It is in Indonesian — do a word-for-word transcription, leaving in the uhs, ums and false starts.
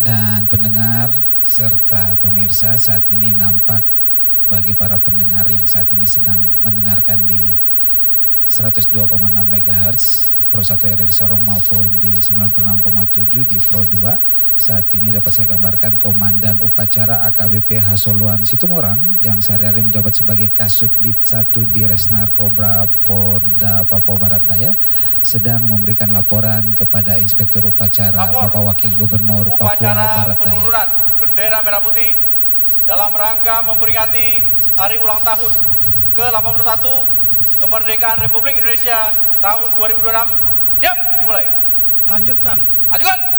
Dan pendengar serta pemirsa, saat ini nampak bagi para pendengar yang saat ini sedang mendengarkan di seratus dua koma enam megahertz Pro satu R R I Sorong maupun di sembilan puluh enam koma tujuh di Pro dua. Saat ini dapat saya gambarkan Komandan Upacara A K B P Hasoluan Situmorang yang sehari-hari menjabat sebagai Kasubdit satu di Res Narkoba Polda Papua Barat Daya sedang memberikan laporan kepada Inspektur Upacara Lapor. Bapak Wakil Gubernur Papua Upacara Barat Daya. penurunan bendera merah putih dalam rangka memperingati hari ulang tahun ke delapan puluh satu kemerdekaan Republik Indonesia tahun dua ribu dua puluh enam. Siap, dimulai. Lanjutkan. Lanjutkan.